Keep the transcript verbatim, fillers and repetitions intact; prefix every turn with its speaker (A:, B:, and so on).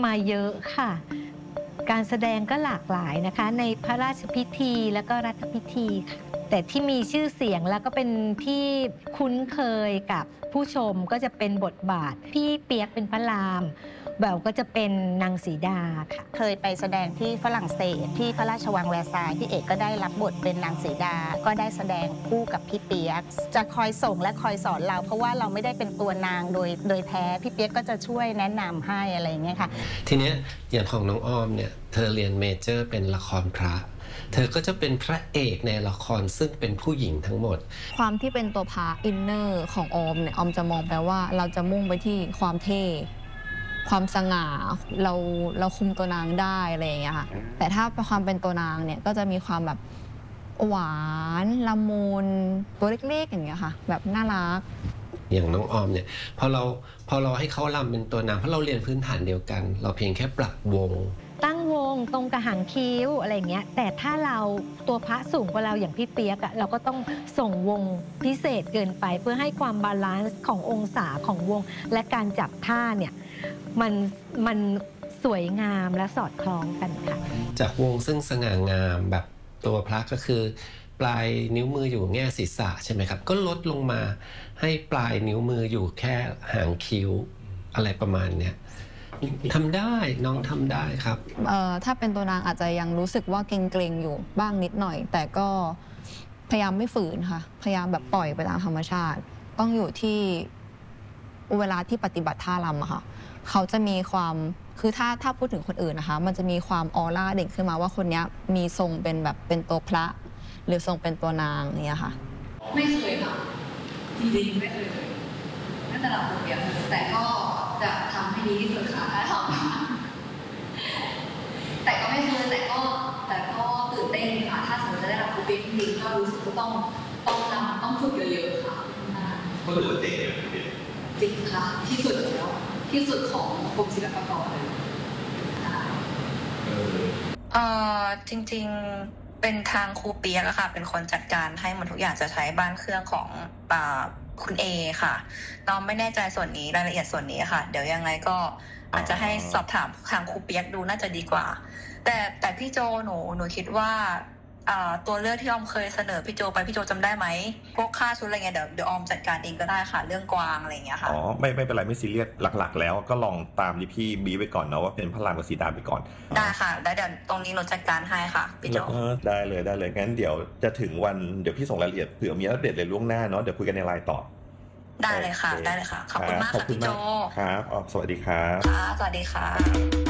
A: มาเยอะค่ะการแสดงก็หลากหลายนะคะในพระราชพิธีแล้วก็รัฐพิธีค่ะแต่ที่มีชื่อเสียงแล้วก็เป็นที่คุ้นเคยกับผู้ชมก็จะเป็นบทบาทพี่เปียกเป็นพระรามแววก็จะเป็นนางสีดาค่ะ
B: เคยไปแสดงที่ฝรั่งเศสที่พระราชวังแวร์ซายน์พี่เอกก็ได้รับบทเป็นนางสีดาก็ได้แสดงคู่กับพี่เปียกจะคอยส่งและคอยสอนเราเพราะว่าเราไม่ได้เป็นตัวนางโดยโดยแท้พี่เปียกก็จะช่วยแนะนำให้อะไรอย่างเงี้ยค่ะ
C: ทีเนี้ยอย่างของน้องอ้อมเนี่ยเธอเรียนเมเจอร์เป็นละครพระเธอก็จะเป็นพระเอกในละครซึ่งเป็นผู้หญิงทั้งหมด
D: ความที่เป็นตัวพระอินเนอร์ของออมเนี่ยออมจะมองไปว่าเราจะมุ่งไปที่ความเท่ความสง่าเราเราคุมตัวนางได้อะไรอย่างเงี้ยค่ะแต่ถ้าความเป็นตัวนางเนี่ยก็จะมีความแบบหวานละมุนตัวเล็กๆอย่างเงี้ยค่ะแบบน่ารัก
C: อย่างน้องออมเนี่ยพอเราพอเราให้เขารำเป็นตัวนางเพราะเราเรียนพื้นฐานเดียวกันเราเพียงแค่ปรับวง
A: ตั้งวงตรงกระหังคิ้วอะไรเงี้ยแต่ถ้าเราตัวพระสูงกว่าเราอย่างพี่เปียกอะเราก็ต้องส่งวงพิเศษเกินไปเพื่อให้ความบาลานซ์ขององศาของวงและการจับท่าเนี่ยมันมันสวยงามและสอดคล้องกันค่ะ
C: จากวงซึ่งสง่างามแบบตัวพระก็คือปลายนิ้วมืออยู่แง่ศีรษะใช่ไหมครับก็ลดลงมาให้ปลายนิ้วมืออยู่แค่หางคิ้วอะไรประมาณเนี้ยทำได้น้องทำได้ครับ
D: เอ่อถ้าเป็นตัวนางอาจจะยังรู้สึกว่าเกรงๆอยู่บ้างนิดหน่อยแต่ก็พยายามไม่ฝืนค่ะพยายามแบบปล่อยไปตามธรรมชาติต้องอยู่ที่เวลาที่ปฏิบัติท่ารำอะค่ะเขาจะมีความคือถ้าถ้าพูดถึงคนอื่นนะคะมันจะมีความออร่าเด่นขึ้นมาว่าคนนี้มีทรงเป็นแบบเป็นตัวพระหรือทรงเป็นตัวนางเนี่ยค่ะ
E: ไม่เคยค่ะจริงๆไม่เคยเลยนั่นแต่เราคนเดียวแต่ก็จะทำให้ดีที่สุดค่ะถ้าทำแต่ก็ไม่เคยแต่ก็แต่ก็ตื่นเต้นค่ะถ้าสมมติจะได้รับครูปิ๊กจริงก็รู้สึกว่าต้องต้องนำต้องฝึกเยอะๆค่ะ
F: ก็ถือว่าเจ๋งเลย
E: จริงค่ะที่สุดแล้วที่สุดของกรมศิลปากรเลย
G: เอ่อจริงๆเป็นทางครูเปียกอะค่ะเป็นคนจัดการให้หมดทุกอย่างจะใช้บ้านเครื่องของอ่าคุณเอค่ะน้องไม่แน่ใจส่วนนี้รายละเอียดส่วนนี้ค่ะเดี๋ยวยังไงก็อาจจะให้สอบถามทางครูเปียกดูน่าจะดีกว่าแต่แต่พี่โจหนูหนูคิดว่าตัวเลือกที่ออมเคยเสนอพี่โจไปพี่โจจำได้ไหมพวกค่าชุดอะไรเงี้ยเดี๋ยวเดี๋ยวออมจัดการเองก็ได้ค่ะเรื่องกวางอะไรเงี้ยค่ะ
F: อ๋อไม่ไม่เป็นไรไม่ซีเรียสหลักๆแล้วก็ลองตามที่พี่บีไว้ก่อนเนาะว่าเป็นพระรามกับสีดาไปก่อน
G: ได้ค่ะได้เดี๋ยวตรงนี้หนูจัดการให้ค่ะพี่โจ
F: ได้เลยได้เลยงั้นเดี๋ยวจะถึงวันเดี๋ยวพี่ส่งรายละเอียดเผื่อมีอัปเดตเลยล่วงหน้าเนาะเดี๋ยวคุยกันในไลน์ต่อ
G: ได้เลยค่ะได้เลยค่ะขอบคุณมากค่ะพี่โจ
F: ครับสวัสดีครับ
G: ค่ะสวัสดีค่ะ